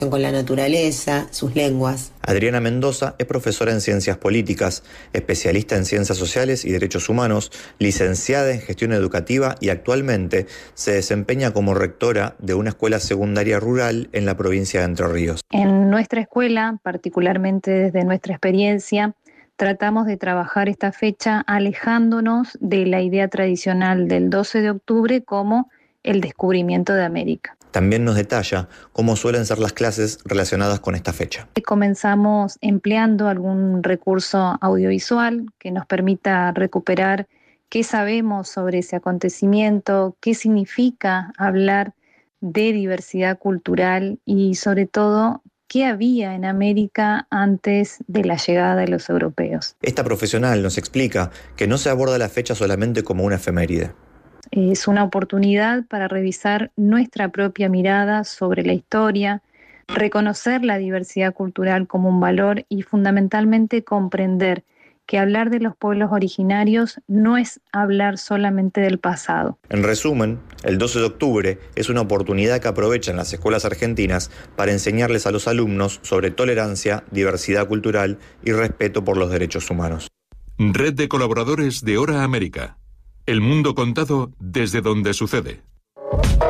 con la naturaleza, sus lenguas. Adriana Mendoza es profesora en Ciencias Políticas, especialista en Ciencias Sociales y Derechos Humanos, licenciada en Gestión Educativa y actualmente se desempeña como rectora de una escuela secundaria rural en la provincia de Entre Ríos. En nuestra escuela, particularmente desde nuestra experiencia, tratamos de trabajar esta fecha alejándonos de la idea tradicional del 12 de octubre como el descubrimiento de América. También nos detalla cómo suelen ser las clases relacionadas con esta fecha. Comenzamos empleando algún recurso audiovisual que nos permita recuperar qué sabemos sobre ese acontecimiento, qué significa hablar de diversidad cultural y sobre todo qué había en América antes de la llegada de los europeos. Esta profesional nos explica que no se aborda la fecha solamente como una efeméride. Es una oportunidad para revisar nuestra propia mirada sobre la historia, reconocer la diversidad cultural como un valor y fundamentalmente comprender que hablar de los pueblos originarios no es hablar solamente del pasado. En resumen, el 12 de octubre es una oportunidad que aprovechan las escuelas argentinas para enseñarles a los alumnos sobre tolerancia, diversidad cultural y respeto por los derechos humanos. Red de colaboradores de Hora América. El mundo contado desde donde sucede.